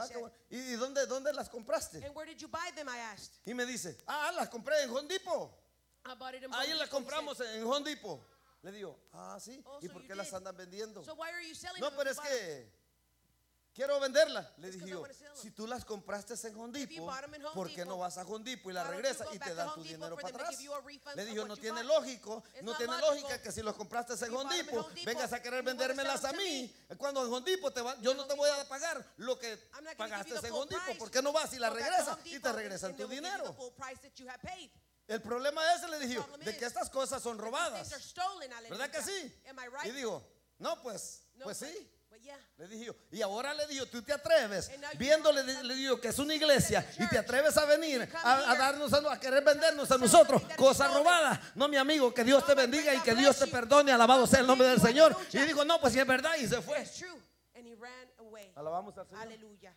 qué bueno. ¿Y dónde las compraste? And where did you buy them? I asked. Y me dice, las compré en Home Depot. I bought it in Ahí Home las Depot, he said. compramos en Home Depot. Le digo, sí. Oh, ¿Y so por you qué las did. andan vendiendo? So why are you selling No, them? pero if es you bought them? que quiero venderla. Le It's dije 'cause I yo, wanna sell them. si tú las compraste en Home If you Depot, bought them in Home ¿por qué no Depot, vas a Home Depot y la why don't you regresas go y back te to dan Home tu Depot dinero for para them to atrás? give you a refund Le of dije yo, what no you tiene bought? lógico, It's no not tiene logical. lógica que si los compraste en You Home bought them in Depot, Home Depot, vengas a querer you wanna vendérmelas sell a them to mí. Cuando en Home Depot yo no te voy a pagar lo que I'm not gonna give pagaste you the en full Home Depot. price. ¿Por qué no vas y la Go back to regresas Home y Depot te and regresan they tu will give you the dinero? full price that you have paid. El problema es, le dije yo, problem de is que estas cosas son These robadas. things are stolen, ¿Verdad que hallelujah. sí? Am I Y right? digo, no, pues No, pues but- sí. But yeah. Le dije yo, y ahora le digo, tú te atreves, And now you viéndole, come- le digo que es una iglesia, It's a y te church. atreves a venir You come a here. darnos, a querer vendernos a Sell nosotros something that is cosas stolen. robadas. No, mi amigo, que Dios No, te my bendiga friend, y que God Dios bless te you. perdone, alabado sea el nombre del Señor. Y Aleluya. digo, no, pues si es verdad, y se fue. It's true. And he ran away. Alabamos al Señor. Hallelujah.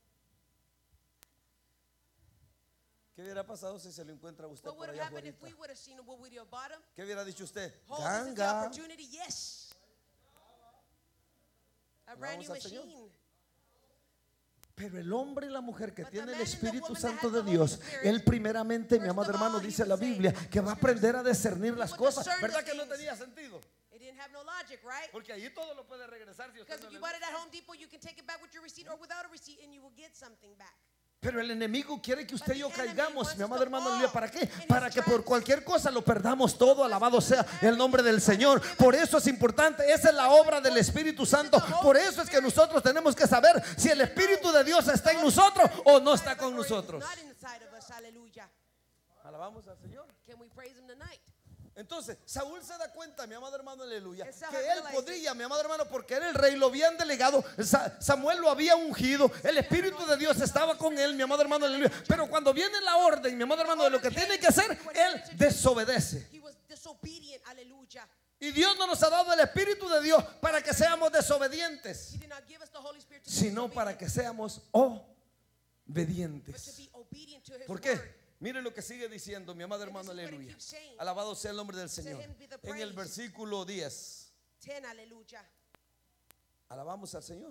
¿Qué hubiera pasado si se lo encuentra a usted What por would have allá happened afuera? if we would have seen him? What would you have bought him? ¿Qué hubiera dicho usted? Oh, this is the Ganga. opportunity. Yes. A brand new Alabamos al Señor. machine. Pero el hombre y la mujer que But the tiene el man and the Espíritu woman that Santo has de the Dios, Holy Spirit, él primeramente, mi first amado of hermano, all, dice he la would say, Biblia, que va a aprender a discernir las would cosas. discern the ¿Verdad que no things. tenía sentido? It didn't have no logic, right? Porque allí todo lo puede regresar si usted Because no if le you bought it gusta. at Home Depot, you can take it back with your receipt or without a receipt and you will get something back. Pero el enemigo quiere que usted y yo But the enemy caigamos, wants mi us amado to hermano, fall aleluya. ¿Para qué? in his Para que por traps. cualquier cosa lo perdamos todo, alabado sea el nombre del Señor. Por eso es importante, esa es la obra del Espíritu Santo. Por eso es que nosotros tenemos que saber si el Espíritu de Dios está en nosotros o no está con nosotros. Not inside of us, hallelujah. Alabamos al Señor. Can we praise him tonight? Entonces, Saúl se da cuenta, mi amado hermano, aleluya, And Saul que él realized podría, mi amado hermano, porque era el rey, lo habían delegado, Samuel lo había ungido, el Espíritu de Dios estaba con él, mi amado hermano, aleluya. Pero cuando viene la orden, mi amado hermano, de lo que tiene que hacer, él desobedece. He was disobedient, hallelujah. Y Dios no nos ha dado el Espíritu de Dios para que seamos desobedientes, He did not give us the Holy Spirit to be sino para disobedient, que seamos but to obedientes. be obedient to his ¿Por word. qué? Mire lo que sigue diciendo mi amado hermano, this is what it aleluya. keeps saying. Alabado sea el nombre del Señor. him be the En el praise. versículo 10. 10, hallelujah. Alabamos al Señor.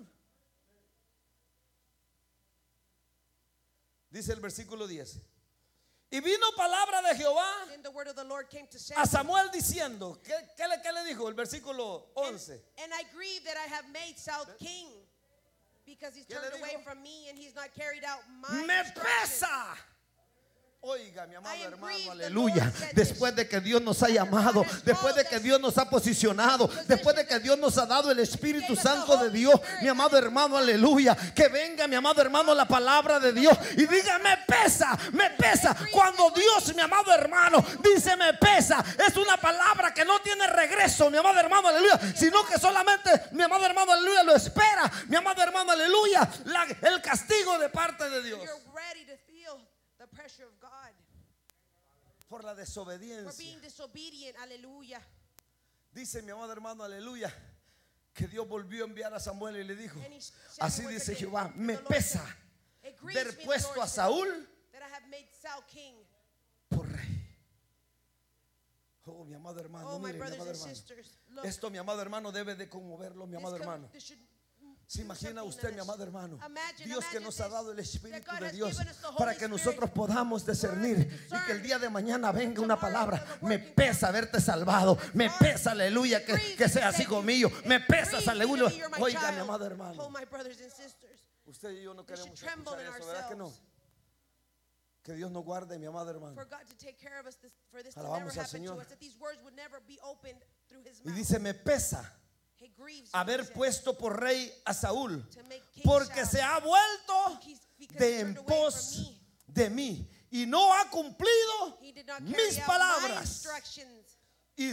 Dice el versículo 10. Y vino palabra de Jehová Then the word of the Lord came to a Samuel. Samuel diciendo, ¿qué le dijo? El versículo 11. And I grieve that I have made Saul king because he's ¿Qué le turned away dijo? from me and he's not carried out my Me instructions. pesa. Oiga, mi amado I am hermano, grieved, the aleluya. Lord said Después de que Dios nos ha llamado, después de que Dios nos ha posicionado, después de que Dios nos ha dado el Espíritu Santo de Dios, mi amado hermano, aleluya. Que venga, mi amado hermano, la palabra de Dios y diga, me pesa, me pesa. Cuando Dios, mi amado hermano, dice me pesa, es una palabra que no tiene regreso, mi amado hermano, aleluya, sino que solamente, mi amado hermano, aleluya, lo espera, mi amado hermano, aleluya, el castigo de parte de Dios. You're ready to feel the pressure of God Por la for desobediencia. being disobedient, hallelujah. Dice mi amado hermano, aleluya, que Dios volvió a enviar a Samuel y le dijo, And he said así once dice again, Jehová, the me Lord pesa said, "It grieves ver me, the puesto Lord a said, Saúl that I have made Saul king." por rey. Oh, mi amado hermano, Oh, my mire, mi brothers amado and hermano. sisters, look, Esto, mi amado hermano, debe de conmoverlo, mi amado hermano. this should ¿Se do imagina something usted, in mi us. amado hermano? Imagine Dios que nos ha this, dado el that Espíritu God de has Dios given us the Holy para que Spirit nosotros podamos discernir to y que el discern. día de mañana venga una Tomorrow, palabra. the Me working pesa haberte salvado. Me pesa, aleluya, que seas hijo mío. Me pesas, aleluya. Oiga, mi amado Oh, hermano, my brothers and sisters, usted y yo no we should queremos tremble escuchar in eso, ¿verdad que no? ourselves Que Dios nos guarde, mi amado hermano. for God to take care of us, for this to Alabamos never al happen to Señor. us, that these words would never be opened through his Y mouth. dice, me pesa It grieves me, he haber said, puesto por rey a Saúl, to make King porque Saul, se ha vuelto because de he en turned away pos from me. de mí y no ha cumplido He did not carry mis out my palabras instructions. y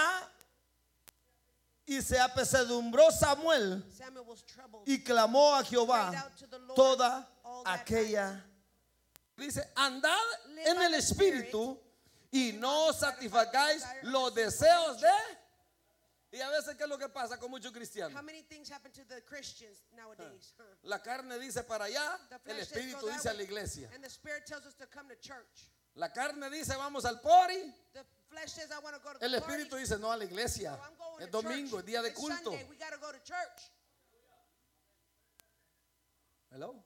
se apesadumbró Samuel Samuel was troubled. y clamó a Cried Jehová out to the Lord toda all that aquella. Dice, andad Live en by el the espíritu y no satisfagáis los deseos de. Y a veces, ¿qué es lo que pasa con muchos cristianos? How many things happen to the Christians nowadays? Huh? La carne dice para allá, The el flesh says espíritu go that dice a la way, iglesia. and the Spirit tells us to come to church. La carne dice vamos al pori, The flesh says I want to go to el the party. espíritu dice no a la iglesia. So I'm going Es to domingo, church. es día de It's culto. Sunday, we got to go to church. Hello.